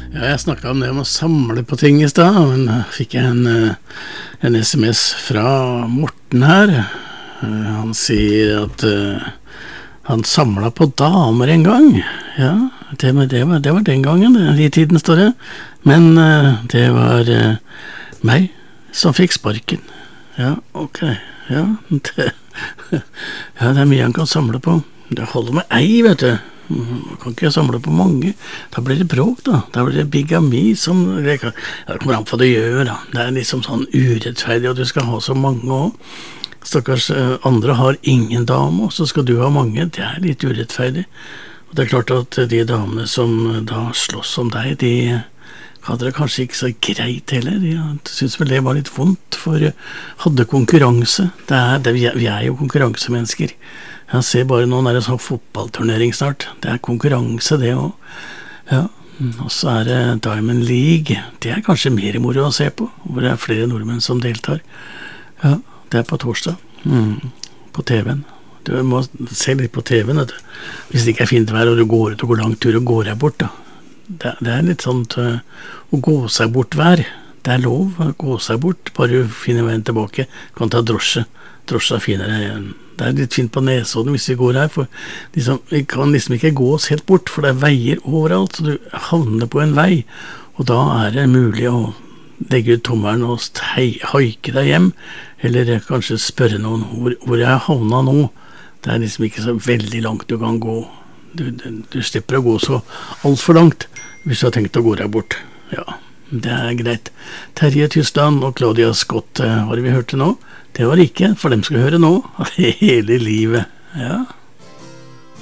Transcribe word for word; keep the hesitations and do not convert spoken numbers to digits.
Ja, jeg snakket om det om å samle på ting i sted, men fikk jeg en, en sms fra Morten her. Han sier at uh, han samlet på damer en gang. Ja, det, det, var, det var den gangen, i tiden står det. Men uh, det var uh, meg som fikk sparken. Ja, ok. Ja det, ja, det er mye han kan samle på. Det holder med ei, vet du. Man kan ikke samle på mange. Da blir det bråk, da. Da blir det bigami som det, kan, ja, det kommer an på hva det gjør, da. Det er liksom sånn urettferdig at du skal ha så mange også. Stakkars andre har ingen dame, og så skal du ha mange. Det er litt urettferdig. Og det er klart at de damene som da slåss om deg, de hadde det kanskje ikke så greit heller. Jeg synes vel det var litt vondt, for hadde konkurranse. Det er, det, vi er jo konkurransemennesker. Jeg ser bare nå når det er sånn fotballturnering snart. Det er konkurranse, det også. Ja, og så er det Diamond League. Det er kanskje mer moro å se på, hvor det er flere nordmenn som deltar. Ja, det er på torsdag. Mm, på T V-en. Du må se litt på T V-en, vet du. Hvis det ikke er fint vær, og du går ut og går langt tur og går deg bort, da. Det, det er litt sånn uh, å gå seg bort vær. Det er lov å gå seg bort, bare du finner veien tilbake. Du kan ta drosje. Drosje er finere igjen. Det er litt fint på Nesodden hvis vi går her, for liksom, vi kan liksom ikke gå oss helt bort, for det er veier overalt, så du havner på en vei, og da er det mulig å legge ut tommelen og haike deg hjem, eller kanskje spørre noen hvor, hvor jeg havna nå. Det er liksom ikke så veldig langt du kan gå. Du, du, du slipper å gå så alt for langt hvis du har tenkt å gå deg bort. Ja, det er greit. Terje Tysland og Claudia Scott, har vi hørt det nå? Det var ikke, for dem skal høre nå, hele livet. Ja.